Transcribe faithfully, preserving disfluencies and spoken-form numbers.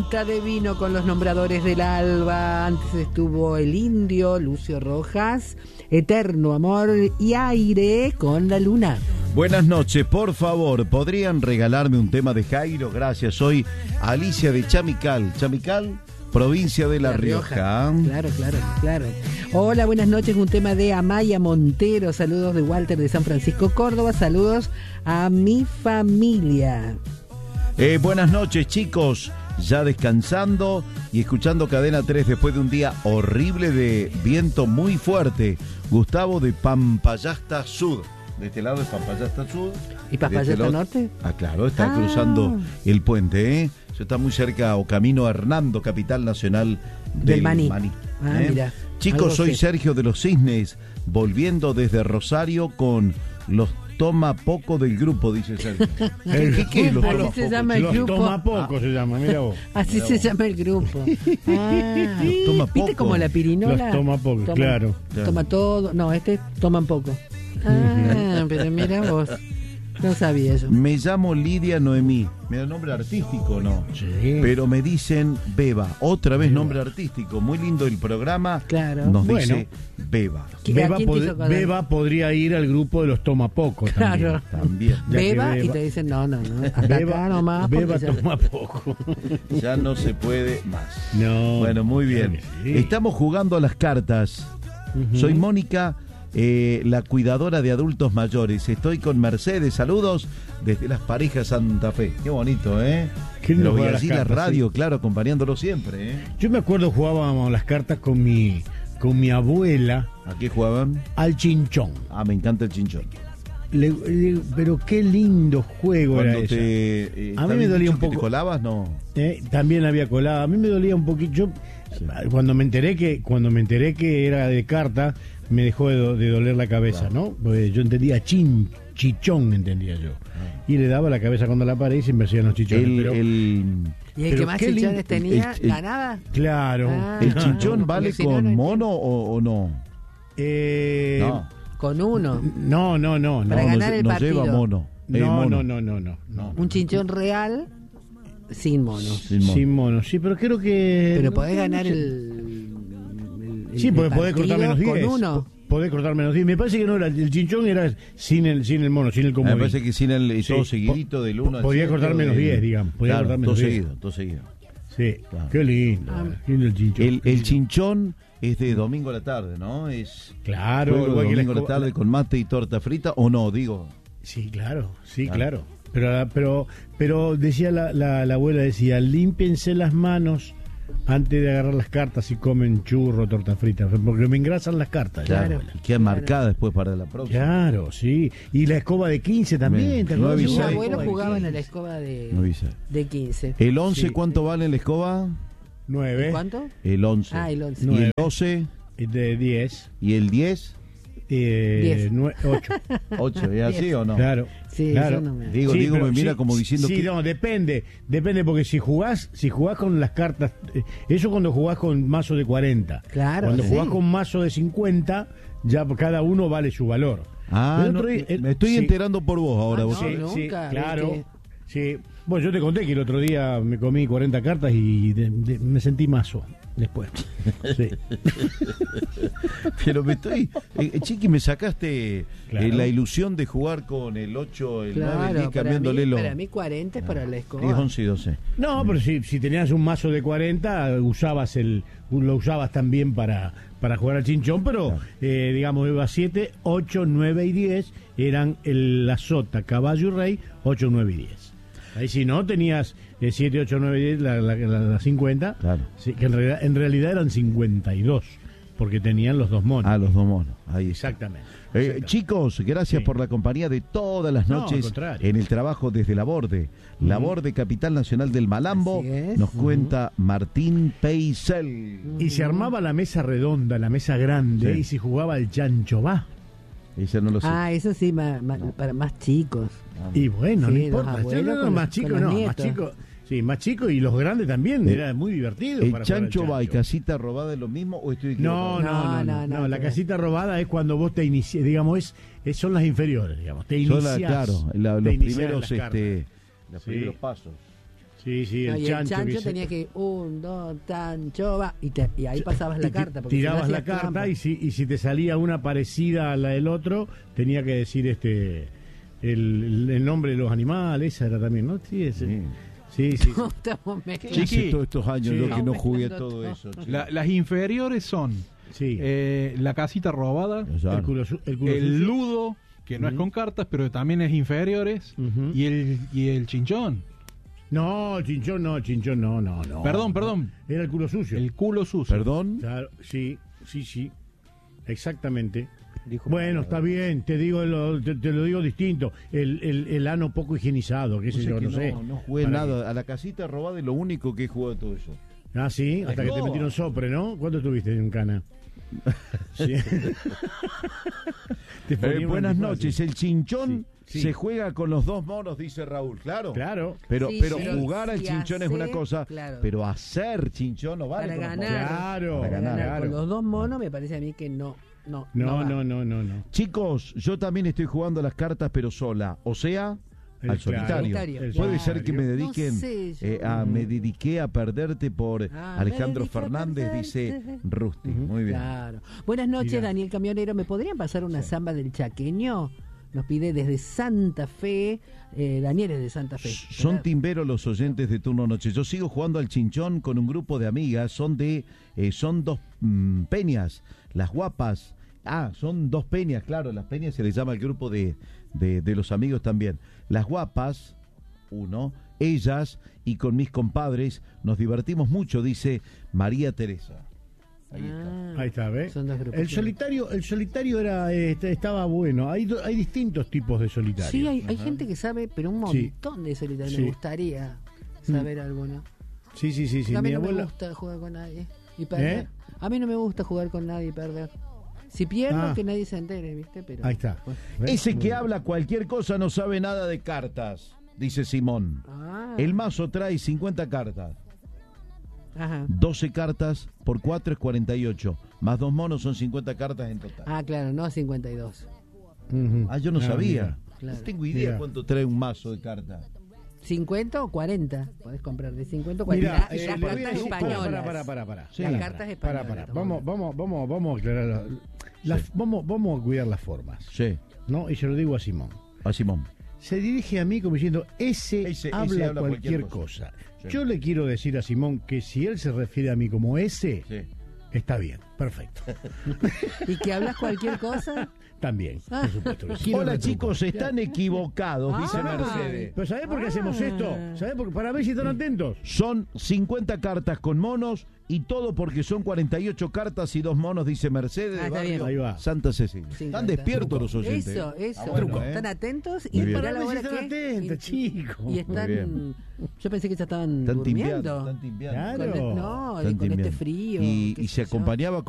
copita de vino con los nombradores del alba. Antes estuvo El Indio, Lucio Rojas, Eterno Amor y Aire con La Luna. Buenas noches, por favor, ¿podrían regalarme un tema de Jairo? Gracias, soy Alicia de Chamical. Chamical, provincia de La, La Rioja. Rioja. Claro, claro, claro. Hola, buenas noches, un tema de Amaya Montero. Saludos de Walter de San Francisco, Córdoba. Saludos a mi familia. Eh, buenas noches, chicos. Ya descansando y escuchando Cadena tres después de un día horrible de viento muy fuerte. Gustavo de Pampayasta Sur. De este lado es Pampayasta Sur. ¿Y Pampayasta este Norte? Ah, claro, está ah. cruzando el puente, ¿eh? Eso está muy cerca, o camino a Hernando, capital nacional del, del Maní. Maní ah, ¿eh? Mira, chicos, soy sé. Sergio de los Cisnes, volviendo desde Rosario con los Toma Poco del grupo, dice Sergio. ¿Qué, qué, qué los Así se llama el los grupo. Toma Poco ah. se llama, mira vos. Así mira se vos. llama el grupo. Ah, los Toma Poco. ¿Viste como la pirinola? Los Toma Poco, toma, claro. Toma todo. No, este toman poco. Ah, pero mira vos. No sabía eso. Me llamo Lidia Noemí. ¿Me da nombre artístico no? Sí. Pero me dicen Beba. Otra vez Beba. Nombre artístico. Muy lindo el programa. Claro. Nos bueno. dice Beba. Beba, pod- Beba podría ir al grupo de los Toma Poco. Claro. También. también. Beba, Beba y te dicen no, no, no. Hasta Beba, acá nomás. Beba ya... Toma Poco. Ya no se puede más. No. Bueno, muy bien. Sí. Estamos jugando a las cartas. Uh-huh. Soy Mónica. Eh, la cuidadora de adultos mayores. Estoy con Mercedes, saludos desde Las Parejas, Santa Fe. Qué bonito, ¿eh? Qué Lo voy allí cartas, la radio, sí. claro, acompañándolo siempre, ¿eh? Yo me acuerdo jugábamos las cartas con mi con mi abuela. ¿A qué jugaban? Al chinchón. Ah, me encanta el chinchón. Le, le, pero qué lindo juego Cuando era te, ese. Eh, a mí me dolía un poco. ¿Te colabas? No. Eh, también había colado. A mí me dolía un poquito. Yo, sí. Cuando me enteré que cuando me enteré que era de carta, me dejó de, do, de doler la cabeza, claro. ¿no? Porque yo entendía chin, chichón, entendía yo. Ah. Y le daba la cabeza cuando la pared y se me hacían los chichones. El, pero, el, ¿Y el que más chichones tenía, el, el, ganaba? Claro. Ah, ¿El chinchón no, vale si con no, no mono o, o no? Eh, no. Con uno. No, no, no. Para no, ganar no, el no partido. lleva mono. No, eh, mono. no, no, no, no, no. Un chinchón real sin mono. Sin mono. Sin mono, sí, pero creo que... Pero no, podés no, ganar no, el, el... Sí, el porque podés cortar menos diez. con uno. Podés cortar menos diez. Me parece que no era el chinchón, era sin el sin el mono, sin el comodín. Me parece que sin el sí. todo seguidito del uno al podía siete, cortar menos diez, digamos. Podía claro, cortar menos todo diez. seguido, todo seguido. Sí, claro. Qué lindo. Ah. Qué lindo el chinchón. El, el chinchón es de domingo a la tarde, ¿no? Es claro, juego igual de que la domingo a la tarde con mate y torta frita, ¿o no? Digo. Sí, claro, sí, Claro. claro. Pero pero pero decía la, la, la abuela, decía, límpiense las manos antes de agarrar las cartas y comen churro, torta frita, porque me engrasan las cartas. Claro, ya, y queda claro. marcada después para la próxima. Claro, sí. Y la escoba de quince también. ¿te no acuerdas? Mis avisé. abuelos jugaban a la escoba de, No avisé. de quince. ¿El once Sí. cuánto vale la escoba? Nueve. ¿Cuánto? El once. Ah, el once. ¿Y Nueve. el doce? De diez. ¿Y el diez? Eh, Diez. nue- ocho. ¿ocho? ¿Es así o no? Claro. Sí, claro. yo no me... Digo, Sí, digo, pero me mira sí, como diciendo sí, que... no, depende, depende porque si jugás, si jugás con las cartas, eh, eso cuando jugás con mazo de cuarenta. Claro, Cuando sí. jugás con mazo de cincuenta, ya cada uno vale su valor. Ah, El no, otro día- el- me estoy sí. enterando por vos ahora. Ah, vos. no, Sí, nunca, sí, ¿viste? claro. Sí. Bueno, yo te conté que el otro día me comí cuarenta cartas y de- de- me sentí mazo después. Sí. Pero me estoy... Eh, Chiqui, me sacaste Claro. eh, la ilusión de jugar con el ocho, el nueve, el Claro, diez, para cambiándole mí, los... para mí cuarenta es para la escoba. diez, once y doce. No, pero si, si tenías un mazo de cuarenta, usabas el lo usabas también para, para jugar al chinchón, pero Claro. eh, digamos, iba siete, ocho, nueve y diez eran el, la sota, caballo y rey, ocho, nueve y diez. Ahí si no, tenías eh, siete, ocho, nueve y diez, la, la, la, la cincuenta, Claro. sí, que en realidad, en realidad eran cincuenta y dos, porque tenían los dos monos. Ah, los dos monos. Ahí está. Exactamente. Eh, exactamente. chicos, gracias Sí. por la compañía de todas las No, al noches contrario. en el trabajo desde Laborde. Laborde, capital nacional del Malambo, Así es. nos cuenta Martín Peisel. Y se armaba la mesa redonda, la mesa grande, Sí. y se jugaba el chancho va. Ese no lo sé. Ah, eso sí, ma- ma- para más chicos. Y bueno, Sí, no los importa. abuelos No, no, con más los- chico con los no, más nietos. chico. Sí, más chico y los grandes también. Eh, Era muy divertido. ¿El para jugar al chancho va y chancho. casita robada es lo mismo o estoy No, equivocado? no, no, No, no, no, no, no, la que- casita robada es cuando vos te inicias, digamos, es, es- son las inferiores, digamos. Te Son inicias. la- claro, la- te los inicias primeros, en las este, los Sí. primeros pasos. Sí, sí, el No, y chancho. el chancho que se- tenía que un, dos, chancho, va, y, te- y ahí pasabas la y ti- carta. porque si no Tirabas la hacías carta trampa. y si, y si te salía una parecida a la del otro, tenía que decir este el, el nombre de los animales, esa era también, ¿no? Sí, ese. Sí. Sí, sí. sí. No, estamos ¿Qué mezclando. hice todos estos años Sí. yo que no jugué Aumentando todo todo. eso? che? La- las inferiores son Sí. eh, la casita robada, Ya. el culo, su- el culo el sucio. ludo, que no es Ujú. con cartas, pero también es inferiores, Ujú. y el y el chinchón. No, el chinchón no, el chinchón no, no, no. Perdón, perdón. Era el culo sucio. El culo sucio. ¿Perdón? Claro, sí, sí, sí. Exactamente. Dijo- Bueno, está bien, te digo lo, te, te lo digo distinto. El, el, el ano poco higienizado, qué sé Vos yo, sabés no que sé. no, no jugué ¿Para nada. A la casita robada es lo único que he jugado de todo eso. qué? Ah, sí, hasta que te No. metieron sopre, ¿no? ¿Cuánto tuviste en cana? Sí. Te ponía Eh, un buenas antifaz, noches. sí. El chinchón Sí, sí. se juega con los dos monos, dice Raúl. Claro. Claro. Pero, Sí, pero sí. jugar al Si chinchón es una hace, cosa, claro. pero hacer chinchón no vale. Para con los ganar. monos. Claro, Para ganar. Ganar con claro. los dos monos me parece a mí que no. No, No, va. no, no, no, no. Chicos, yo también estoy jugando las cartas, pero sola. O sea, El al claro, solitario. solitario. el Puede solitario. ser que me dediquen No sé, yo- eh, a me dediqué a perderte por Ah, Alejandro me dediqué a Fernández, dice perderte. Rusty. Muy bien. Claro. Buenas noches, Mirá. Daniel Camionero. ¿Me podrían pasar una samba del chaqueño? Nos pide desde Santa Fe. Eh, Daniel es de Santa Fe. Son ¿verdad? timberos los oyentes de Turno Noche. Yo sigo jugando al chinchón con un grupo de amigas. Son de, eh, son dos mm, peñas, las guapas. Ah, son dos peñas, claro. Las peñas se les llama el grupo de, de, de los amigos también. Las guapas, uno, ellas y con mis compadres nos divertimos mucho, dice María Teresa. Ahí está. Ah, Ahí está, ¿ves? Son dos grupos. El solitario, el solitario era, este, estaba bueno. Hay, do- hay distintos tipos de solitario. Sí, hay, hay gente que sabe, pero un Sí. montón de solitario. Sí. Me gustaría saber alguno. Sí, sí, sí, sí. a mí Mi no me abuela. gusta jugar con nadie y perder. ¿Eh? A mí no me gusta jugar con nadie y perder. Si pierdo, Ah. que nadie se entere, ¿viste? Pero Ahí está. Bueno. ¿Ves? Ese Muy que bien. habla cualquier cosa no sabe nada de cartas, dice Simón. Ah. El mazo trae cincuenta cartas. Ajá. doce cartas por cuatro es cuarenta y ocho. Más dos monos son cincuenta cartas en total. Ah, claro, no cincuenta y dos. Ujú. Ah, yo no sabía. mira. Claro. No tengo idea Mira. cuánto trae un mazo de cartas. ¿cincuenta o cuarenta? Podés comprar de cincuenta o cuarenta. Mira, y eh, las le voy a cartas decir- españolas. Para, para, para, para. Las Sí. cartas Para, españolas. para. estamos Vamos, hablando. vamos, vamos, vamos a aclarar. la- las- vamos, vamos a cuidar las formas. Sí, ¿No? Y se lo digo a Simón. a Simón. Se dirige a mí como diciendo, ese, Ese- ese habla, habla cualquier, cualquier cosa. Sí. Yo le quiero decir a Simón que si él se refiere a mí como ese, Sí. está bien, perfecto. ¿Y que hablas cualquier cosa? También, Ah. por supuesto. que sí. Hola chicos, están equivocados, dice Ah. Mercedes. Pero ¿sabés por qué hacemos Ah. esto? ¿Sabés por qué? Para ver si están atentos. Son cincuenta cartas con monos y todo porque son cuarenta y ocho cartas y dos monos, dice Mercedes. Ah, de está barrio bien. Ahí va. Santa Cecilia. cincuenta. Están despiertos los oyentes. Eso, ¿eh? eso. Ah, bueno, Están ¿eh? atentos y Muy bien. mirá la Para ver hora si están que... atentos, y- chicos. Y Muy están... bien. Yo pensé que ya estaban Están timbiando. durmiendo. Están timbiando. Claro. Con el- no, Están con este timbiando. frío. Y, qué y sé se yo. acompañaba